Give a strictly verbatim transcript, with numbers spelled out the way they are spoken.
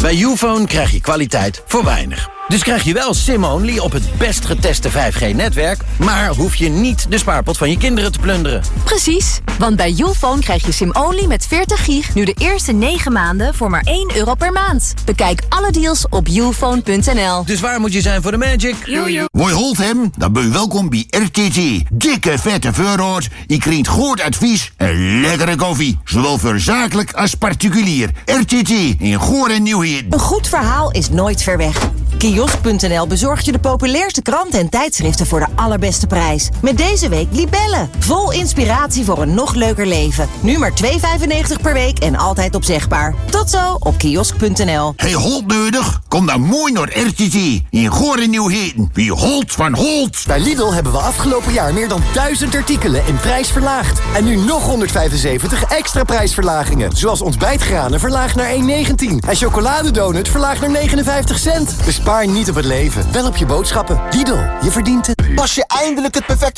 Bij Youfone krijg je kwaliteit voor weinig. Dus krijg je wel SIM-only op het best geteste vijf G-netwerk... maar hoef je niet de spaarpot van je kinderen te plunderen. Precies, want bij Youfone krijg je SIM-only met veertig gig... nu de eerste negen maanden voor maar één euro per maand. Bekijk alle deals op youfone punt n l. Dus waar moet je zijn voor de magic? Mooi holt hem? Dan ben je welkom bij R T T. Dikke vette voorraad, je krijgt goed advies en lekkere koffie. Zowel voor zakelijk als particulier. R T T in Goor en Nieuwheden. Een goed verhaal is nooit ver weg. Kiosk punt n l bezorgt je de populairste kranten en tijdschriften voor de allerbeste prijs. Met deze week Libelle. Vol inspiratie voor een nog leuker leven. Nu maar twee vijfennegentig per week en altijd opzegbaar. Tot zo op kiosk punt n l. Hey, Holt nodig? Kom dan mooi naar R T T in Goor en Nieuwheden. Wie Holt van Holt. Bij Lidl hebben we afgelopen jaar meer dan duizend artikelen in prijs verlaagd. En nu nog honderdvijfenzeventig extra prijsverlagingen. Zoals ontbijtgranen verlaagd naar één negentien. En chocoladedonut verlaagd naar negenenvijftig cent. Bespaar niet op het leven, wel op je boodschappen. Lidl, je verdient het. Pas je eindelijk het perfecte